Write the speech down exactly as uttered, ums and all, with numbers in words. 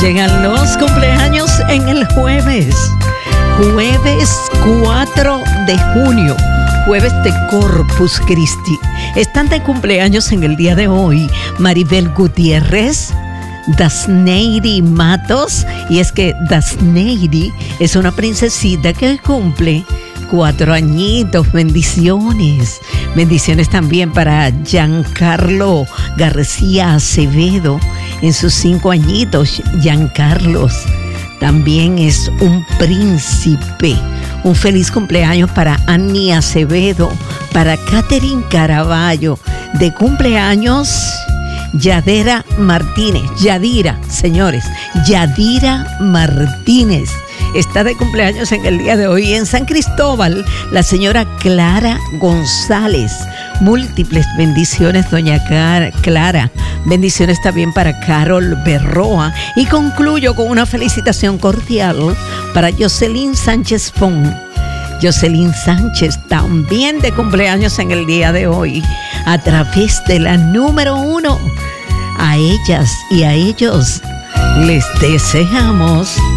Llegan los cumpleaños en el jueves, jueves cuatro de junio, jueves de Corpus Christi. Están de cumpleaños en el día de hoy Maribel Gutiérrez, Dasneiri Matos, y es que Dasneiri es una princesita que cumple cuatro añitos. Bendiciones. Bendiciones también para Giancarlo García Acevedo en sus cinco añitos. Giancarlos también es un príncipe. Un feliz cumpleaños para Annie Acevedo, para Catherine Caraballo. De cumpleaños Yadira Martínez, Yadira, señores, Yadira Martínez. Está de cumpleaños en el día de hoy en San Cristóbal, la señora Clara González. Múltiples bendiciones, doña Clara. Bendiciones también para Carol Berroa. Y concluyo con una felicitación cordial para Jocelyn Sánchez Fon. Jocelyn Sánchez también de cumpleaños en el día de hoy, a través de la número uno. A ellas y a ellos les deseamos